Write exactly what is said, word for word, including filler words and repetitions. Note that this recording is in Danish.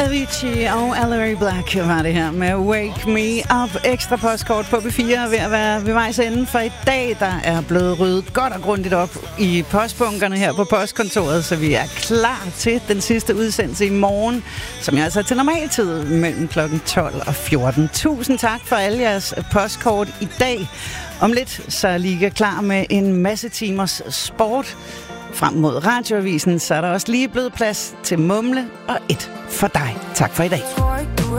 Avicii og Ellery Black var det her med Wake Me Up. Ekstra postkort på B fire er ved at være ved vejs ende for i dag. Der er blevet ryddet godt og grundigt op i postbunkerne her på postkontoret, så vi er klar til den sidste udsendelse i morgen, som jeg altså er til normaltid mellem klokken tolv og fjorten. Tusind tak for alle jeres postkort i dag. Om lidt så er Liga klar med en masse timers sport. Frem mod radioavisen, så er der også lige blevet plads til Mumle og et for dig. Tak for i dag.